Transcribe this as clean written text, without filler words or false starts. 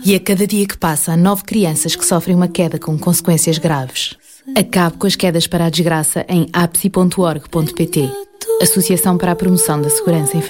E a cada dia que passa, há 9 crianças que sofrem uma queda com consequências graves. Acabe com as quedas para a desgraça em apsi.org.pt. Associação para a Promoção da Segurança Infantil.